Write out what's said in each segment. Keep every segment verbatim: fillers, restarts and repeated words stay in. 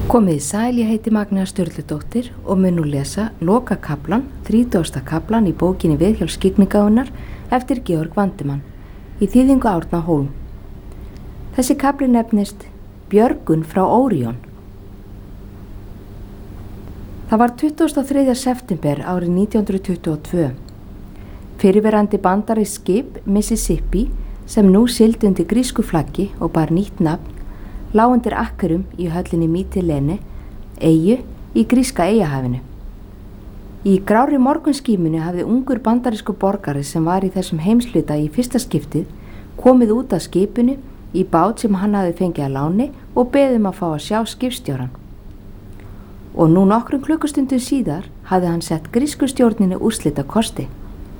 Komið í sæl, ég heiti Magnea Sturludóttir og mun nú lesa lokakaflan, þrítugasta kaflan í bókinni Viðhjálps skyggnigáfunnar eftir Georg Vandimann í þýðingu Árna Hólm. Þessi kafli nefnist Björgun frá Óríon. Það var tuttugasta og þriðja september árið nítján hundruð tuttugu og tvö. Fyrrverandi bandarískt skip Mississippi sem nú sigldi undir grísku flaggi og bar nýtt nafn lá undir akkerum í höllinni Mítilene, eyju í gríska eyjahafinu. Í grárri morgunskímunni hafði ungur bandarískur borgari sem var í þessum heimshluta í fyrsta skiptið komið út af skipinu í bát sem hann hafði fengið að láni og beðið um að fá að sjá skipstjóran. Og nú nokkrum klukkustundum síðar hafði hann sett grísku stjórninni úrslita kosti.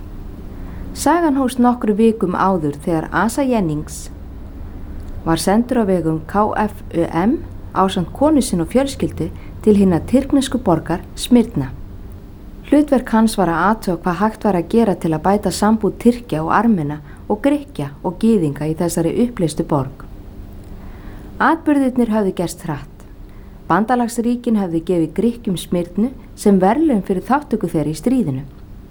Sagan hófst nokkru vikum áður þegar Asa Jennings var sendur á vegum K F U M ásamt konu sinn og fjölskyldu til hinna tyrknesku borgar Smyrna. Hlutverk hans var að athuga hvað hægt var að gera til að bæta sambúð Tyrkja og Armena og Grikkja og Gyðinga í þessari uppleystu borg. Atburðirnir höfðu gerst hratt. Bandalagsríkin höfðu gefið Grikkjum Smyrnu sem verðlaun fyrir þáttöku þeirra í stríðinu.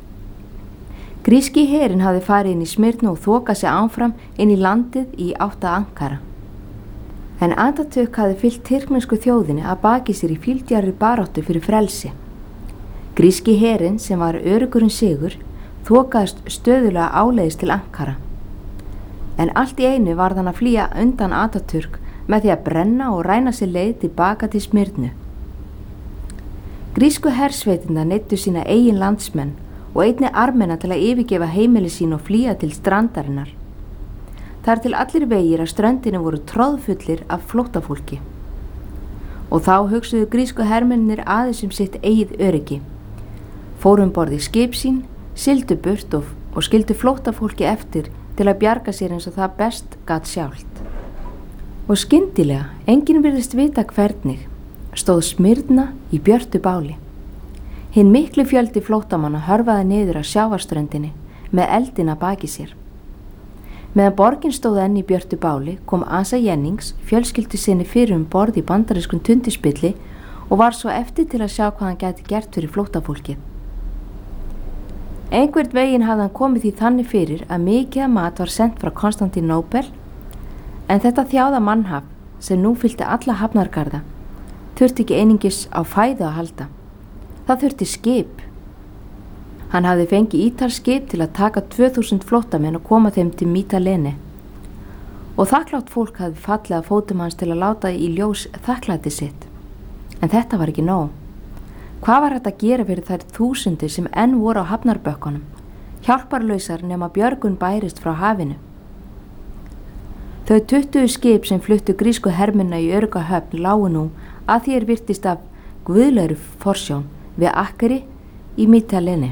Gríski herinn hafði farið inn í Smyrnu og þokað sig áfram inn í landið í átta Ankara. En Atatürk hafði fylgt tyrknesku þjóðinni að baki sér í fíldjarri baráttu fyrir frelsi. Gríski herinn sem var öruggurinn sigur þokaðist stöðulega áleiðis til Ankara. En allt í einu varð hann að flýja undan Atatürk með því að brenna og ræna sér leið tilbaka til Smyrnu. Grísku hersveitirnar neyddu sína eigin landsmenn og einnig Armena til að yfirgefa heimili sín og flýja til strandarinnar. Þar til allir vegir að ströndinu voru troðfullir af flóttafólki. Og þá hugsuðu grísku hermennir aðeins um sitt eigið öryggi. Fórum borð í skip sín, sigldu burt og, og skildu flóttafólki eftir til að bjarga sér eins og það best gat sjálft. Og skyndilega, enginn virðist vita hvernig, stóð Smyrna í björtu báli. Hinn miklu fjöldi flóttamanna hörfaði niður að sjávarströndinni með eldina baki sér. Meðan borgin stóð enn í björtu báli kom Asa Jennings fjölskyldu sinni fyrir um borð í bandarískum tundispilli og var svo eftir til að sjá hvað hann gæti gert fyrir flóttafólkið. Einhvern veginn hafði hann komið því þannig fyrir að mikið af mat var sent frá Konstantínópel, en þetta þjáða mannhaf sem nú fyllti alla hafnargarða þurfti ekki einungis á fæðu að halda. Það þurfti skip. Hann hafði fengið ítalskip til að taka tvö þúsund flóttamenn og koma þeim til Mítilene. Og þakklátt fólk hafði fallið að fótum hans til að láta í ljós þakklæti sitt. En þetta var ekki nóg. Hvað var þetta að gera fyrir þær þúsundir sem enn voru á hafnarbökkunum, hjálparlausar nema björgun bærist frá hafinu? Þau tuttugu skip sem fluttu grísku hermina í örugga höfn lágu nú að því er virtist af guðlegri forsjón við akkeri í Mítilene.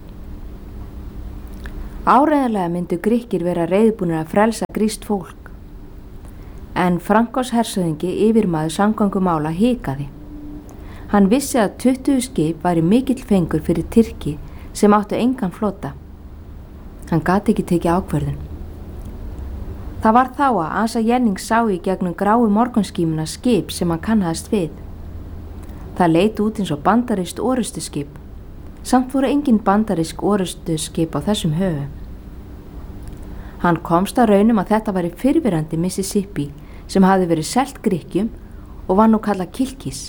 Áreiðanlega myndu Grikkir vera reiðbúnir að frelsa grískt fólk. En Frankos hershöfðingi yfirmaður samgöngumála hikaði. Hann vissi að tuttugu skip væri mikill fengur fyrir Tyrki sem áttu engan flota. Hann gat ekki tekið ákvörðun. Það var þá að Asa Jennings sá í gegnum grái morgunskímuna skip sem hann kannaðist við. Það leit út eins og bandarískt orrustuskip. Samt voru engin bandarísk orrustuskip á þessum höfu. Hann komst að raunum að þetta væri fyrrverandi Mississippi sem hafði verið selt Grikkjum og var nú kallað Kilkis.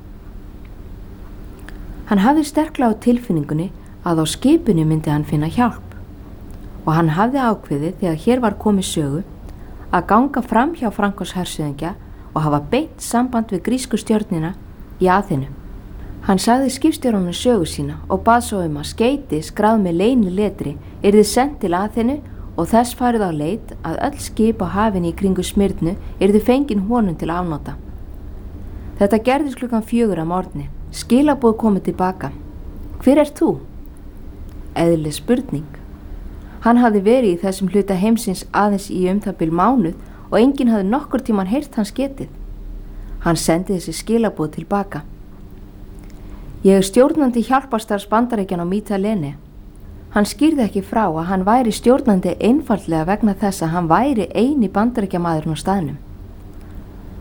Hann hafði sterklega á tilfinningunni að á skipinu myndi hann finna hjálp og hann hafði ákveðið þegar hér var komið sögu að ganga fram hjá Frankos hershöfðingja og hafa beint samband við grísku stjórnina í Aþenu. Hann sagði skipstjóranum sögu sína og bað svo um að skeyti skráð með leyniletri yrði sent til Aþenu og þess farið á leit að öll skip á hafinu í kringu Smyrnu yrði fengin honum til afnota. Þetta gerðist klukkan fjögur að morgni. Skilaboð komið tilbaka. Hver ert þú? Eðlileg spurning. Hann hafði verið í þessum hluta heimsins aðeins í um það bil mánuð og enginn hafði nokkur tíman heyrt hans getið. Hann sendi þessi skilaboð tilbaka. Ég er stjórnandi hjálparstarfs Bandaríkjanna á Mítilene. Hann skýrði ekki frá að hann væri stjórnandi einfaldlega vegna þess að hann væri eini Bandaríkjamaðurinn á staðnum.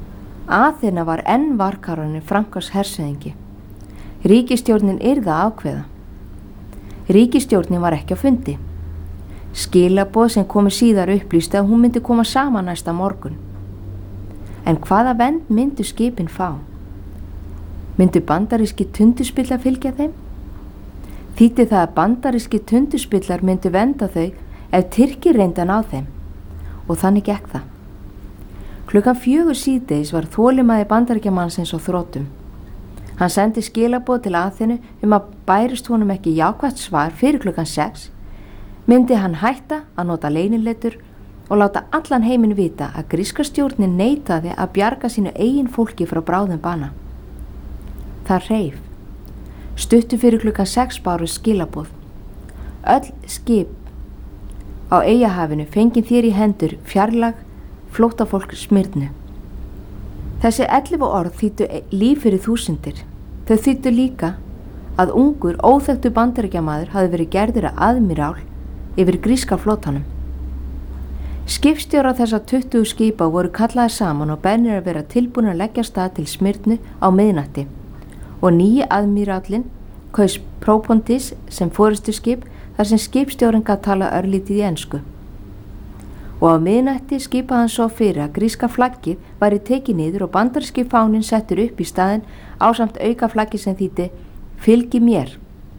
Aþena var enn varkarann Frankars hersöðingi. Ríkisstjórnin yrði að ákveða. Ríkisstjórnin var ekki á fundi. Skilaboð sem komu síðar upplýsti að hún myndi koma saman næsta morgun. En hvaða vend myndu skipin fá? Myndu bandaríski tundurspillar fylgja þeim? Þýddi það að bandaríski tundurspillar myndu venda þau ef Tyrkir reyndan á þeim. Og þannig gekk það. Klukkan fjögur síðdegis var þolinmæði Bandaríkjamannsins á þrotum. Hann sendi skilaboð til Aþenu um að bærist honum ekki jákvætt svar fyrir klukkan sex, myndi hann hætta að nota leyniletur og láta allan heiminn vita að gríska stjórnin neitaði að bjarga sínu eigin fólki frá bráðum bana. Það hreif. Stuttu fyrir klukkan sex bárust skilaboð. Öll skip á Eyjahafinu fengið þér í hendur fjarlag flóttafólk Smyrnu. Þessi ellefu orð þýddu líf fyrir þúsundir. Þau þýddu líka að ungur, óþekktur Bandaríkjamaður hafði verið gerður að aðmirál yfir gríska flótanum. Skipstjórar þessa tuttugu skipa voru kallaðir saman og beðnir að vera tilbúin að leggja af stað til Smyrnu á miðnætti og nýji aðmirálinn kaus Própontis sem forystuskip þar sem skipstjórinn gat tala örlítið í ensku. Og á miðnætti skipaði hann svo fyrir að gríska flaggið væri tekið niður og bandaríski fáninn settur upp í staðinn ásamt auka flaggi sem þýddi fylgi mér.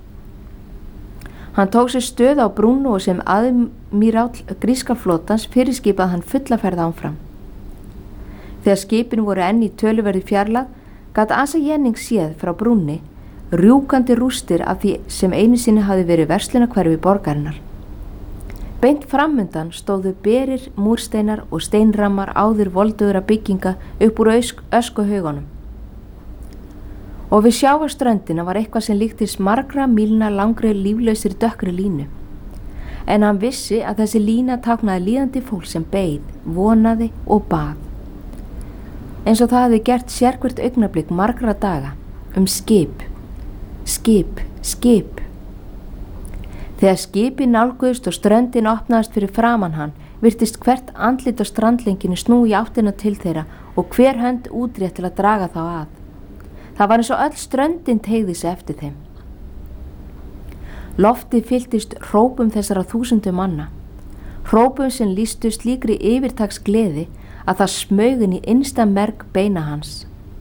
Hann tók sér stöð á brúnu og sem aðmíráll gríska flotans fyrirskipaði hann fulla ferð áfram. Þegar skipin voru enn í töluverði fjarlægð gat Asa Jennings séð frá brúnni rjúkandi rústir af því sem einu sinni hafði verið verslunarhverfi borgarinnar. Beint framundan stóðu berir múrsteinar og steinrammar áður voldugra bygginga upp úr öskuhaugunum. Og við sjávarströndina var eitthvað sem líktist margra mílna langri líflausir dökkri línu. En hann vissi að þessi lína táknaði líðandi fólk sem beið, vonaði og bað. Eins og það hafði gert sérhvert augnablik margra daga um skip, skip, skip. Þegar skipin nálguðust og ströndin opnaðist fyrir framan hann, virtist hvert andlit á strandlenginu snú í áttina til þeirra og hver hönd útrétt til að draga þá að. Það var eins og öll ströndin teygði sig eftir þeim. Loftið fylltist hrópum þessara þúsundu manna, hrópum sem lýstu slíkri yfirtaks gleði að það smaugin í innsta merg beina hans.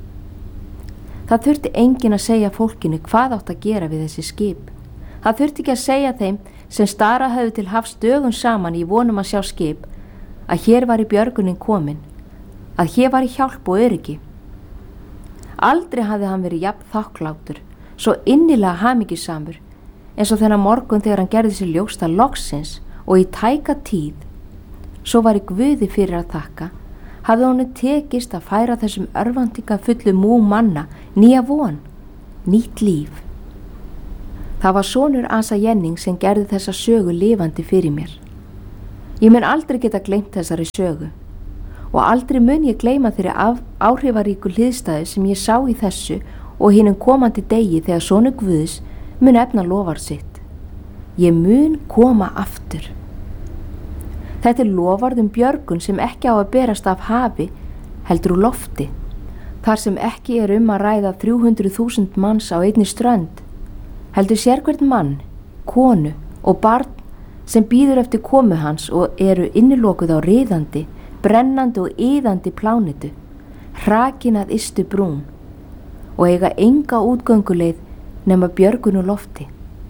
Það þurfti enginn að segja fólkinu hvað átt að gera við þessi skip. Það þurfti ekki að segja þeim sem stara höfðu til hafs dögum saman í vonum að sjá skip að hér var í björgunin komin, að hér var í hjálp og öryggi. Aldrei hafði hann verið jafn þakklátur, svo innilega hamingjusamur, eins og þennan morgun þegar hann gerði sér ljóst að loksins og í tæka tíð, svo var í Guði fyrir að þakka, hafði honum tekist að færa þessum örvæntinga fullu mú manna nýja von, nýtt líf. Það var sonur Asa Jennings sem gerði þessa sögu lifandi fyrir mér. Ég mun aldrei geta gleymt þessari sögu og aldrei mun ég gleyma þeirri áhrifaríku hliðstæðu sem ég sá í þessu og hinum komandi degi þegar sonur Guðs mun efna lofar sitt. Ég mun koma aftur. Þetta er lofarð um björgun sem ekki á að berast af hafi heldur úr lofti, þar sem ekki er um að ræða þrjú hundruð þúsund manns á einni strönd, heldur sérhvern mann, konu og barn sem býður eftir komu hans og eru innilokuð á riðandi, brennandi og iðandi plánitu, hrakin að ystu brún og eiga enga útgönguleið nema björgun úr lofti.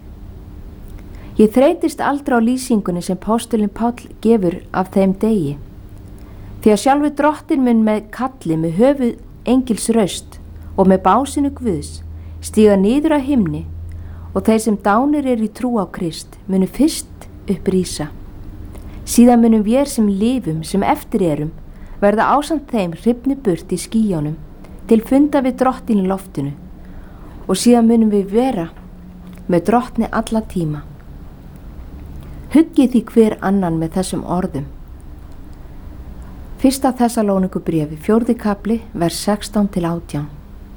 Ég þreytist aldrei á lýsingunni sem postulinn Páll gefur af þeim degi, því að sjálfur drottin mun með kalli með höfuð engils raust og með básinu Guðs stíga niður að himni og þeir sem dánir eru í trú á Krist munu fyrst upprísa. Síðan munum við sem lifum, sem eftir erum, verða ásamt þeim hrifni burt í skýjónum til funda við drottin í loftinu og síðan munum við vera með drottni alla tíma. Huggið því hver annan með þessum orðum. Fyrsta Þessalóníku bréfi, fjórði kapli, vers sextán til átján.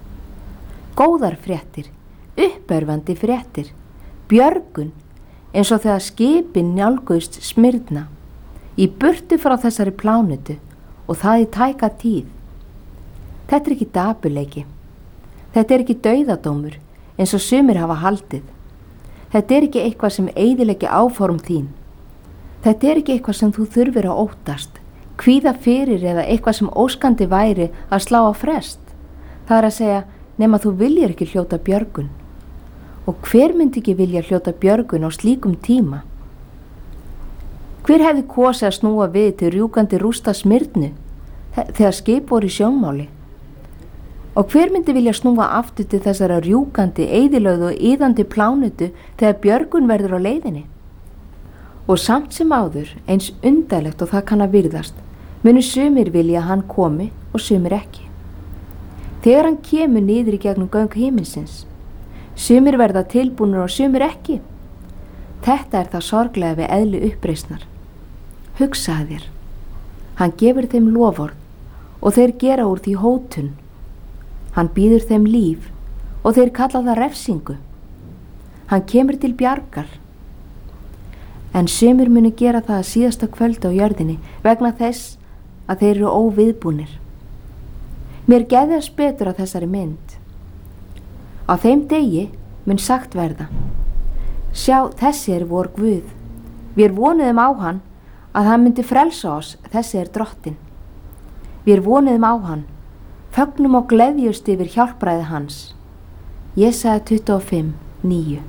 Góðar fréttir, uppörvandi fréttir, björgun eins og þegar skipin nálguðust Smyrna í burtu frá þessari plánutu og það í tæka tíð. Þetta er ekki dapurleiki. Þetta er ekki dauðadómur eins og sumir hafa haldið. Þetta er ekki eitthvað sem eyðileggi áform þín. Þetta er ekki eitthvað sem þú þurfir að óttast, kvíða fyrir eða eitthvað sem óskandi væri að slá á frest. Það er að segja, nema þú viljir ekki hljóta björgun. Og hver myndi ekki vilja hljóta björgun á slíkum tíma? Hver hefði kosið að snúa við til rjúkandi rústa Smyrnu þegar skip voru í sjónmáli? Og hver myndi vilja snúa aftur til þessara rjúkandi, eyðilögðu og iðandi plánutu þegar björgun verður á leiðinni? Og samt sem áður, eins undarlegt og það kann að virðast, munu sumir vilja að hann komi og sumir ekki. Þegar hann kemur niður í gegnum göng himinsins, sumir verða tilbúnir og sumir ekki. Þetta er það sorglega við eðli uppreisnar. Hugsaðu þér, hann gefur þeim loforð og þeir gera úr því hótun. Hann býður þeim líf og þeir kalla það refsingu. Hann kemur til bjargar. En sumir munu gera það að síðasta kvöld á jörðinni vegna þess að þeir eru óviðbúnir. Mér geðjast betur að þessari mynd. Á þeim degi mun sagt verða: Sjá, þessi er vor Guð. Við vonuðum á hann að hann myndi frelsa oss, þessi er Drottinn. Við vonuðum á hann, fögnum og gleðjust yfir hjálpræði hans. Jesaja tuttugu og fimm, níu.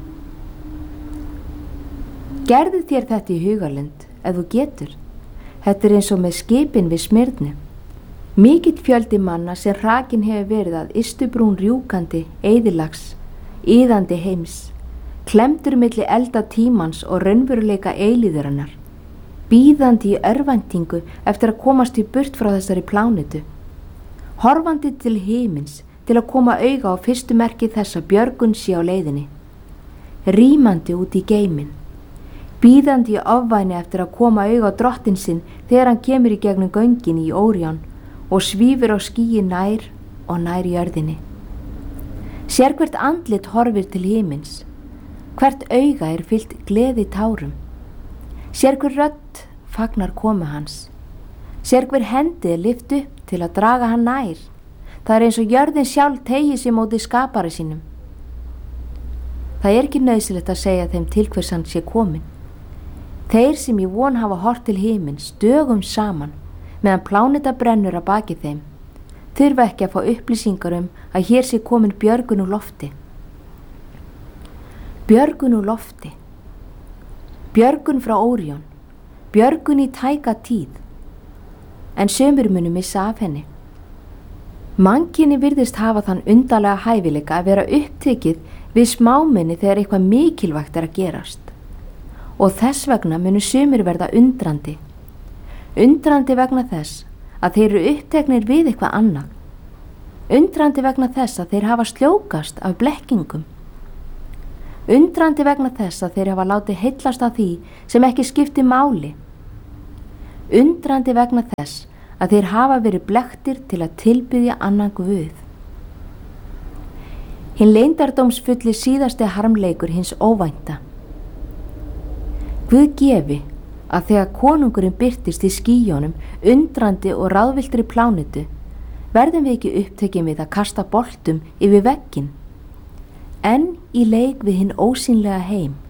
Gerðu þér þetta í hugarlund ef þú getur. Þetta er eins og með skipin við Smyrnu. Mikill fjöldi manna sem hrakin hefur verið að ystu brún rjúkandi, eyðilags, iðandi heims, klemdur milli elda tímans og raunveruleika eilíðurinnar, bíðandi í örvæntingu eftir að komast í burt frá þessari plánetu, horfandi til himins til að koma auga á fyrstu merki þess að björgun sé á leiðinni, rýmandi út í geimin, bíðandi í ofvæni eftir að koma auga á Drottinn sinn þegar hann kemur í gegnum göngin í Óríon og svífur á skýi nær og nær jörðinni. Sér hvert andlit horfir til himins, hvert auga er fyllt gleði tárum. Sér hver rödd fagnar komu hans. Sér hver hendi er lyft upp til að draga hann nær. Það er eins og jörðin sjálf tegi sig móti skapari sínum. Það er ekki nauðsynlegt að segja þeim til hvers hann sé komin. Þeir sem í von hafa hort til himins dögum saman meðan pláneta brennur að baki þeim, þurfa ekki að fá upplýsingar um að hér sé komin björgun úr lofti. Björgun úr lofti. Björgun frá Óríon. Björgun í tæka tíð. En sumir munu missa af henni. Mannkyni virðist hafa þann undarlega hæfileika að vera upptekið við smáminni þegar eitthvað mikilvægt er að gerast. Og þess vegna munu sumir verða undrandi. Undrandi vegna þess að þeir eru uppteknir við eitthvað annað. Undrandi vegna þess að þeir hafa sljókast af blekkingum. Undrandi vegna þess að þeir hafa látið heillast af því sem ekki skipti máli. Undrandi vegna þess að þeir hafa verið blekktir til að tilbiðja annan Guð. Hinn leyndardómsfulli síðasti harmleikur hins óvænta. Guð gefi að þegar konungurinn birtist í skýjónum, undrandi og ráðvilltri plánetu, verðum við ekki upptekið við að kasta boltum yfir vegginn, en í leik við hinn ósýnlega heim.